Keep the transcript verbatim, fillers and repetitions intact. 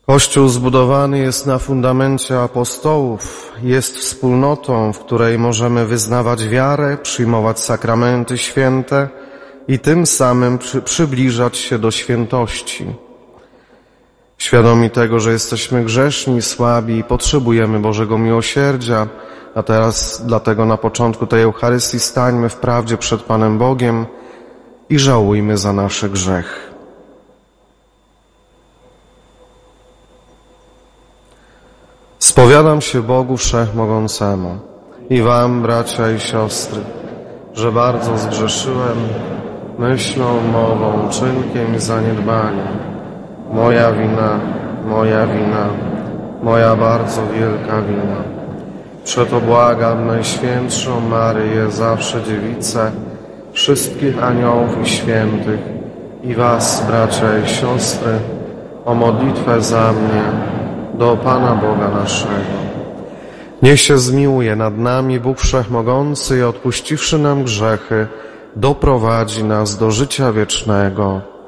Kościół zbudowany jest na fundamencie apostołów, jest wspólnotą, w której możemy wyznawać wiarę, przyjmować sakramenty święte i tym samym przy, przybliżać się do świętości. Świadomi tego, że jesteśmy grzeszni, słabi i potrzebujemy Bożego miłosierdzia, a teraz dlatego na początku tej Eucharystii stańmy wprawdzie przed Panem Bogiem i żałujmy za nasze grzechy. Spowiadam się Bogu Wszechmogącemu i wam, bracia i siostry, że bardzo zgrzeszyłem myślą, mową, czynkiem i zaniedbaniem. Moja wina, moja wina, moja bardzo wielka wina. Przeto błagam Najświętszą Maryję, zawsze Dziewicę, wszystkich aniołów i świętych i was, bracia i siostry, o modlitwę za mnie do Pana Boga naszego. Niech się zmiłuje nad nami Bóg Wszechmogący i odpuściwszy nam grzechy, doprowadzi nas do życia wiecznego.